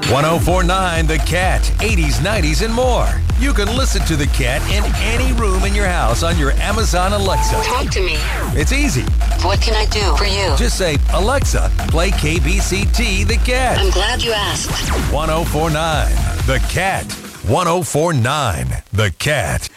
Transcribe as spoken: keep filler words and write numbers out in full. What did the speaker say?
ten forty-nine The Cat, eighties, nineties, and more. You can listen to The Cat in any room in your house on your Amazon Alexa. Talk to me. It's easy. What can I do for you? Just say, Alexa, play K B C T The Cat. I'm glad you asked. ten forty-nine The Cat. ten forty-nine The Cat.